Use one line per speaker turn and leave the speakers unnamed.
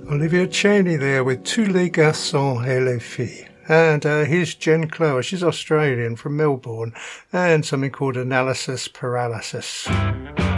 Olivia Cheney there with Tous les garçons et les filles. And here's Jen Clower, she's Australian from Melbourne, and something called Analysis Paralysis.